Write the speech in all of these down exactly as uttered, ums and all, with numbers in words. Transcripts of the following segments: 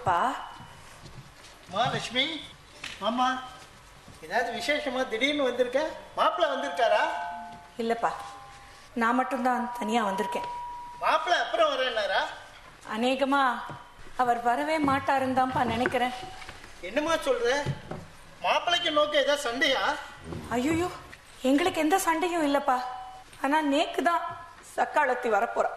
வாப்பா. மகாலட்சுமி, மாமா ஏதாவது விசேஷமா திடீர்னு வந்திருக்க? மாப்பிள்ள வந்திருக்காரா? இல்லப்பா, நான் மட்டும்தான் தனியா வந்திருக்கேன். மாப்பிள்ள அப்புறம் வரேன்னாரா? அநேகமா அவர் வரவே மாட்டாருன்னு தான்ப்பா நினைக்கிறேன். என்னமா சொல்ற? மாப்பிள்ளைக்கு நோக்க ஏதாவது சண்டையா? ஐயோ, எங்களுக்கு எந்த சண்டையும் இல்லப்பா. ஆனா நேக்கு தான் சக்காலத்தி வரப்போறா.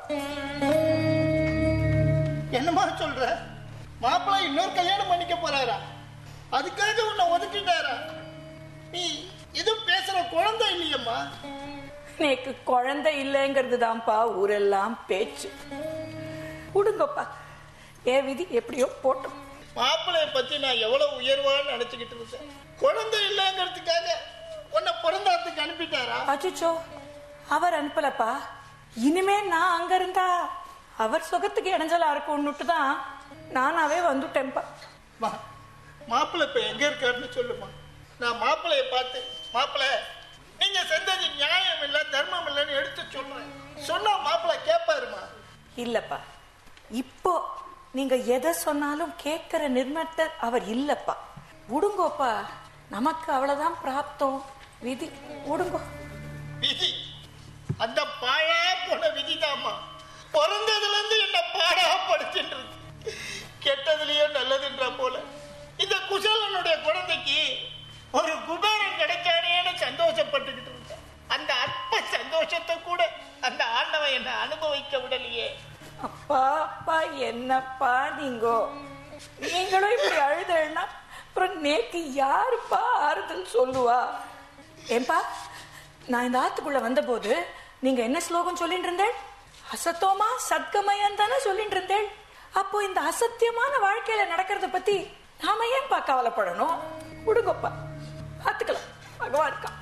என்னமா சொல்ற? மாப்பிள்ளை இன்னொரு கல்யாணம் பண்ணிக்க போறாரா? அதுக்காக உன்னை ஒதுக்கிட்டாரா? நீ எதுவும் பேசுற குழந்தை இல்லையம்மா. நேக்கு குழந்தை இல்லைங்கிறது தான்ப்பா ஊரெல்லாம் பேச்சு. விடுங்கப்பா, ஏ விதி எப்படியோ போட்டோம். மாப்பிள்ளைய பத்தி நான் எவ்வளவு உயர்வான்னு நினைச்சுக்கிட்டு இருந்தேன். குழந்தை இல்லைங்கிறதுக்காக உன்னை பிறந்தாத்துக்கு அனுப்பிட்டாரா? அச்சுச்சோ, அவர் அனுப்பலப்பா. இனிமே நான் அங்க இருந்தா அவர் சுகத்துக்கு இடைஞ்சலா இருக்கும்னுட்டு தான் நானாவே வந்துட்டேன்ப்பா. மாப்பிள்ளை இப்ப எங்க இருக்காருன்னு சொல்லுமா. நான் மாப்பிள்ளைய பார்த்து, மாப்பிள்ளை நீங்க செஞ்சது நியாயம் இல்ல தர்மம் இல்லைன்னு எடுத்து சொல்றேன். சொன்னா மாப்பிள்ளை கேட்பாருமா? இல்லப்பா, இப்போ நீங்க எதை சொன்னாலும் கேட்கிற நிர்மத்தர் அவர் இல்லப்பா. விடுங்கோப்பா, நமக்கு அவ்வளவுதான் பிராப்தம். விதி, விடுங்கோ. விதி? அந்த பாழா போன விதிதாம்மா பிறந்ததுல இருந்து என்ன பாடா படிச்சுட்டு கெட்டதுலயோ நல்லதுன்ற போல இந்த குசலனுடைய குழந்தைக்கு ஒரு குபேரன் கிடைச்சானேன்னு சந்தோஷப்பட்டுக்கிட்டு இருந்தேன். அந்த அற்ப சந்தோஷத்தை கூட அந்த ஆண்டவன் என்ன அனுபவிக்க விடலையே. அப்பா அப்பா, என்னப்பா நீங்கோ நீங்களும் இப்படி அழுதுன்னா அப்புறம் நேக்கு யாருப்பா ஆறுதல் சொல்லுவா? ஏன்பா, நான் இந்த ஆத்துக்குள்ள வந்த போது நீங்க என்ன ஸ்லோகம் சொல்லிட்டு இருந்தேன்? அசத்தோமா சத்கமயம் தானே சொல்லிட்டு இருந்தேன். அப்போ இந்த அசத்தியமான வாழ்க்கையில நடக்கிறத பத்தி நாம ஏன்பா கவலைப்படணும்? விடுங்கப்பா, பார்த்துக்கலாம், பகவான் இருக்கா.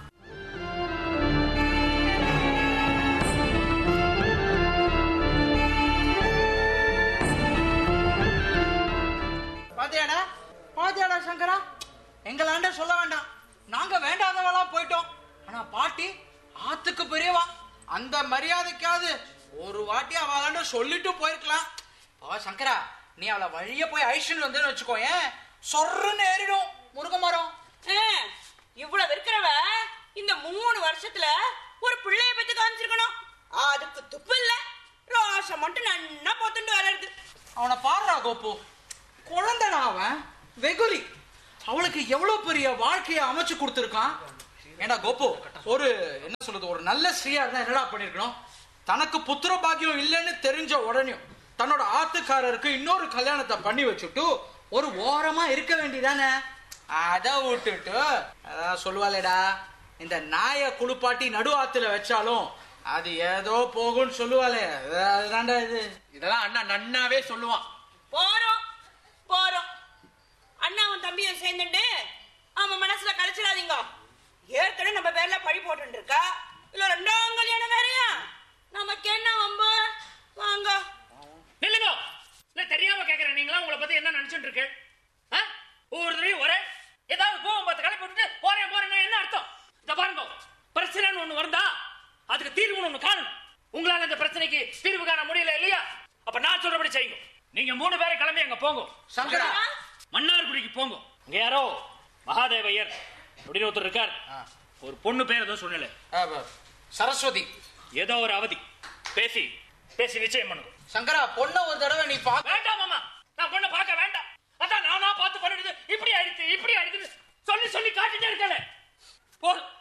பாத்தியாடா பாத்தியாடா சங்கரா, எங்களாண்ட சொல்ல வேண்டாம், நாங்க வேண்டாதவளா போயிட்டோம். ஆனா பாட்டி ஆத்துக்கு பெரியவா, அந்த மரியாதைக்காவது ஒரு வாட்டி அவளாண்ட சொல்லிட்டு போயிருக்கலாம். சங்கரா, நீ அவளை வழிய போய் ஐஷன் வந்து வச்சுக்கோ, ஏன் சொர்றன்னு ஏறிடும் முருக மரம். இவ்வளவு இருக்கிறவ இந்த மூணு வருஷத்துல ஒரு பிள்ளைய பத்தி காமிச்சிருக்கணும். அதுக்கு துப்பு இல்ல, ரோஷம் மட்டும் நன்னா போத்துட்டு வளருது. அவனை பாடுறா கோப்பு, குழந்தைனா அவன் வெகுலி. அவளுக்கு எவ்வளவு பெரிய வாழ்க்கையை அமைச்சு கொடுத்துருக்கான். ஏண்டா கோப்பு, ஒரு என்ன சொல்றது, ஒரு நல்ல ஸ்ரீயா இருந்தா என்னடா பண்ணிருக்கணும்? தனக்கு புத்திர பாக்கியம் இல்லைன்னு தெரிஞ்ச உடனே தன்னோட ஆத்துக்காரருக்கு இன்னொரு கல்யாணத்தை பண்ணி வச்சுட்டு ஒரு ஓரமா இருக்க வேண்டியதானே. அத விட்டுட்டு அதான் சொல்லுவாளேடா, இந்த நாய குளிப்பாட்டி நடு ஆத்துல வச்சாலும் அது ஏதோ போகும்னு சொல்லுவாளே, அதுதான்டா இது. இதெல்லாம் அண்ணா நன்னாவே சொல்லுவான். போறோம் போறோம் அண்ணாவும் தம்பியும் சேர்ந்துட்டு அவன் மனசுல கலைச்சிடாதீங்க. ஏற்கனவே நம்ம பேர்ல பழி போட்டு இருக்கா, இல்ல ரெண்டாம் கல்யாணம் வேறையா? நமக்கு என்ன வம்பு? வாங்க நில்லுங்க. இல்ல தெரியாம கேக்குறேன், நீங்களா உங்களை பத்தி என்ன நினைச்சுட்டு இருக்கு? ஒவ்வொரு தடவையும் ஒரே ஏதாவது கோவம் பார்த்து கடை போட்டுட்டு போறேன் போறேன் என்ன அர்த்தம்? இந்த பாருங்க, பிரச்சனைன்னு ஒண்ணு வந்தா அதுக்கு தீர்வுன்னு ஒண்ணு காணும். உங்களால அந்த பிரச்சனைக்கு தீர்வு காண முடியல இல்லையா? அப்ப நான் சொல்றபடி செய்யுங்க. நீங்க மூணு பேரை கிளம்பி அங்க போங்க. சங்கரா, மன்னார்குடிக்கு போங்க. அங்க யாரோ மகாதேவையர் அப்படின்னு ஒருத்தர் இருக்கார். ஒரு பொண்ணு பேர் ஏதோ சொன்னல, சரஸ்வதி, ஏதோ ஒரு அவதி. பேசி பேசி நிச்சயம் பண்ணுங்க. சங்கரா, பொண்ண ஒரு தடவை நீ பாக்க வேண்டாம் மாமா, நான் பொண்ணை பார்க்க வேண்டாம். அதான் நானா பார்த்து பண்ணிடுது, இப்படி ஆயிடுச்சு இப்படி ஆயிடுச்சு சொல்லி சொல்லி காட்டிட்டே இருக்கல. போதும்.